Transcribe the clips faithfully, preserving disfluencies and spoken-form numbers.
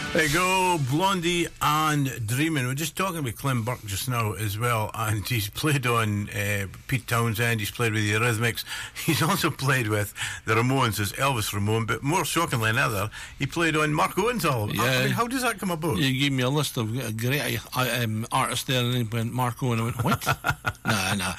There you go, Blondie and Dreamin'. We're just talking about Clem Burke just now as well, and he's played on uh, Pete Townsend, he's played with the Eurythmics, he's also played with the Ramones as Elvis Ramone, but more shockingly than ever, he played on Mark Owen's album. Yeah. I mean, how does that come about? You gave me a list of great uh, um, artists there, and then went Mark Owen. I went, what? nah, nah.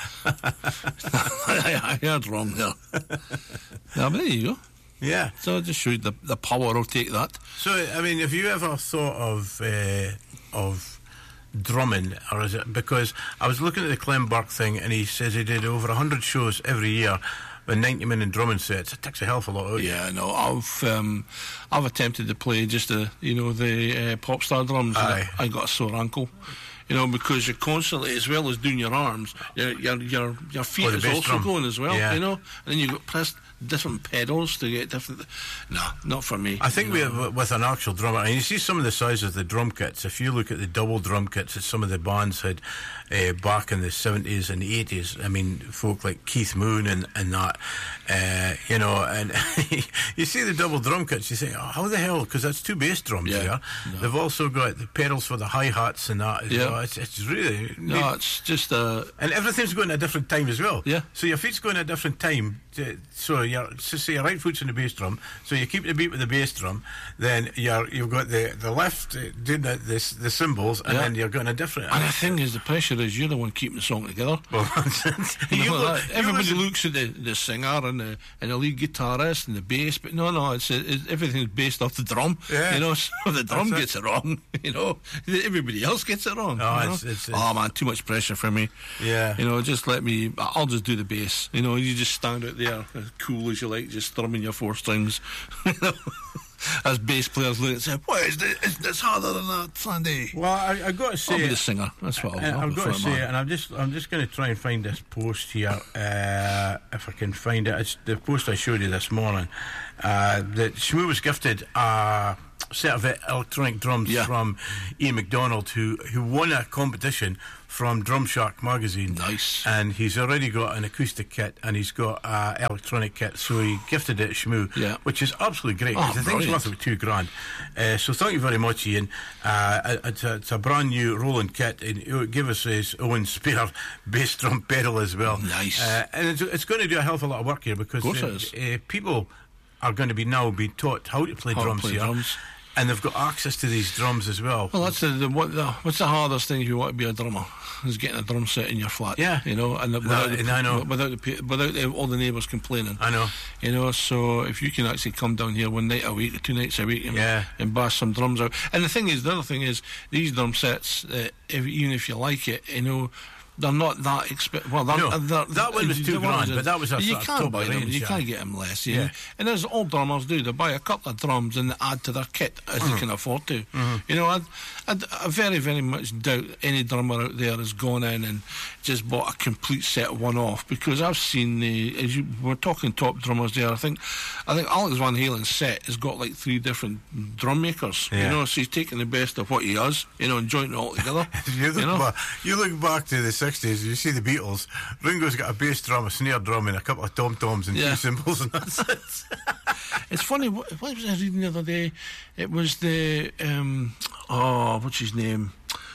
I, I heard wrong there. Yeah, but there you go. Yeah. So it just showed the, the power will take that. So, I mean, have you ever thought of uh, of drumming, or is it because I was looking at the Clem Burke thing, and he says he did over a hundred shows every year with ninety minute drumming sets. It takes a hell of a lot out. Yeah, no, I've um, I've attempted to play just the you know the uh, pop star drums. Aye. I, I got a sore ankle. You know, because you're constantly, as well as doing your arms, your your your, your feet Oh, the is bass also drum. going as well. Yeah. You know, and then you've got pressed different pedals to get different. No, not for me. I think you we know. have, with an actual drummer, and you see some of the size of the drum kits. If you look at the double drum kits that some of the bands had uh, back in the seventies and eighties, I mean, folk like Keith Moon and, and that, uh, you know, and you see the double drum kits, you think, oh, how the hell? Because that's two bass drums Yeah. there. No. They've also got the pedals for the hi-hats and that as Yeah. well. It's, it's really... No, it's just a. And everything's going at a different time as well. Yeah. So your feet's going at a different time. To, so your so say your right foot's in the bass drum. So you keep the beat with the bass drum. Then you're you've got the the left uh, doing the the, the cymbals, and Yeah. then you're going a different. And the thing is, the pressure is you're the one keeping the song together. Well, You know, look- that. you Everybody listen- looks at the, the singer and the and the lead guitarist and the bass, but no, no, it's, it's everything's based off the drum. Yeah. You know, so if the drum That's it. gets it wrong, you know, everybody else gets it wrong. No, you know? it's- it's- it's- oh man, too much pressure for me. Yeah. You know, just let me. I'll just do the bass. You know, you just stand out there as cool as you like, just thrumming your four strings. You know, as bass players look and say, "What is this? It's, it's harder than that, Sandy." Well, I, I got to say, I'll be the singer. That's what I'll, I, I'll I've be got to front say, man. and I'm just I'm just going to try and find this post here, uh, if I can find it. It's the post I showed you this morning. Uh, that Shmoo was gifted a set of electronic drums Yeah. from Ian MacDonald, who who won a competition from Drum Shark magazine. Nice. And he's already got an acoustic kit, and he's got an electronic kit, so he gifted it to Shmoo, Yeah. which is absolutely great. Oh, 'cause the thing's brilliant. worth about two grand. Uh, so thank you very much, Ian. Uh, it's, a, it's a brand new Roland kit, and it give us his own spare bass drum pedal as well. Nice. Uh, and it's, it's going to do a hell of a lot of work here, because Of course uh, it is. uh, people are going to be now being taught how to play How to drums play here. drums. And they've got access to these drums as well. Well, that's the, the, what the what's the hardest thing if you want to be a drummer is getting a drum set in your flat. Yeah. You know, and the, without, That- the, I know. without the pe- without the, all the neighbours complaining. I know. You know, so if you can actually come down here one night a week or two nights a week and, Yeah. and bash some drums out. And the thing is, the other thing is, these drum sets, uh, if, even if you like it, you know, they're not that expensive. Well, they're, No, they're, that one was the two ones grand, that- but that was a you sort of can't top buy them. range, You yeah. can't get them less. You Yeah. know? And as all drummers do, they buy a couple of drums and they add to their kit as Mm-hmm. they can afford to. You know, I, I, I very, very much doubt any drummer out there has gone in and just bought a complete set one off, because I've seen the, as you we're talking top drummers there. I think, I think Alex Van Halen's set has got like three different drum makers. Yeah. You know, so he's taking the best of what he has, you know, and jointing it all together. You look, you know? back, you look back to the sixties, you see the Beatles. Ringo's got a bass drum, a snare drum, and a couple of tom toms and Yeah. two cymbals, and that's it. It's funny. What, what was I reading the other day? It was the um, oh, what's his name?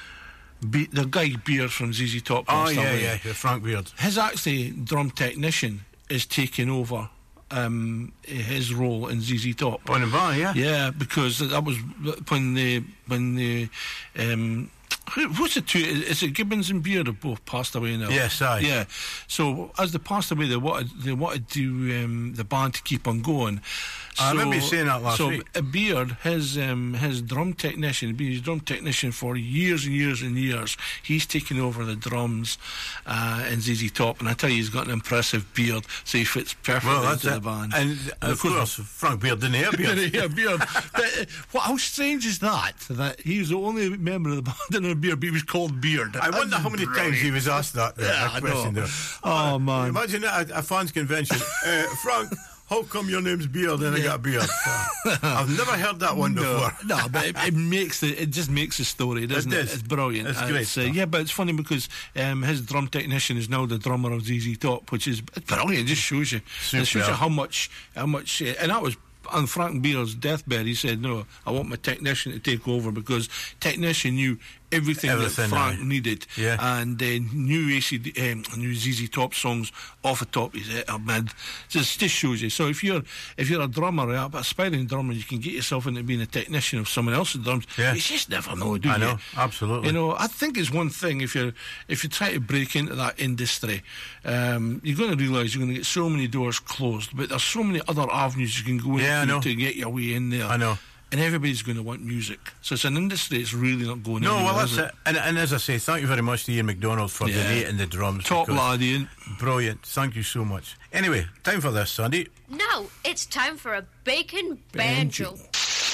Be- the guy Beard from Z Z Top. Oh passed yeah, away. yeah, yeah, Frank Beard. His actually drum technician is taking over um, his role in Z Z Top. On the bar, yeah. Yeah, because that was when the when the um, who- what's the two? Is it Gibbons and Beard have both passed away now? Yes, aye. Yeah. So as they passed away, they wanted they wanted to um, the band to keep on going. I So- remember you saying that last so week. So Beard, his um, his drum technician, been his drum technician for years and years and years. He's taken over the drums uh, in Z Z Top, and I tell you, he's got an impressive beard, so he fits perfectly Well, that's into it. the band. And, And of course, Frank Beard didn't have a beard. yeah, beard. But uh, what, how strange is that? That he was the only member of the band that didn't have a beard, but he was called Beard. I wonder how many times he was asked that, there, Yeah, that I question know. there. Oh, man. Imagine that at a fans convention. uh, Frank, how come your name's Beard and I got a beard? I've never heard that one No, before. no, but it, it makes the it just makes the story, doesn't it? does. It's brilliant. It's And great uh, stuff. yeah, but it's funny because um, his drum technician is now the drummer of Z Z Top, which is it's brilliant. It just shows you, it shows you Superb. how much, how much, uh, and that was on Frank Beer's deathbed, he said, "No, I want my technician to take over," because technician knew everything, Everything, that Frank aye. needed, Yeah. and uh, knew A C D, um, knew Z Z Top songs off the top of his head. Mid. Just just shows you. So if you're if you're a drummer, an aspiring drummer, you can get yourself into being a technician of someone else's drums. Yeah. You just never know, do I you? know, absolutely. You know, I think it's one thing if you're if you try to break into that industry, um, you're going to realise you're going to get so many doors closed, but there's so many other avenues you can go Yeah, I into know. to get your way in there. I know. And everybody's going to want music. So it's an industry that's really not going No, anywhere. well, that's is it. And, and as I say, thank you very much to Ian McDonald for Yeah. donating the drums. Top because- lad, Ian. Brilliant. Thank you so much. Anyway, time for this, Sandy. Now it's time for a bacon banjo. Banjo.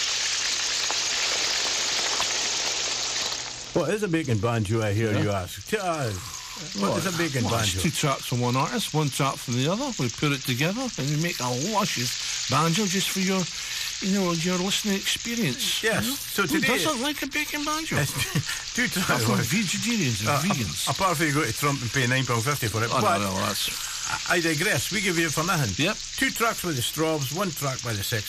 What is a bacon banjo, I hear you ask? T- uh, what is a bacon Well, it's banjo? two tracks from one artist, one track from the other. We put it together and we make a luscious banjo just for your, you know, your listening experience. Yes. You know? So Who today- doesn't like a bacon banjo? It's two Apart tracks. from vegetarians and Uh, vegans. a- apart from you go to Trump and pay nine pounds fifty for it. Oh, but no, no, that's... I digress. We give you it for nothing. Yep. Two tracks by the Strawbs, one track by the Sex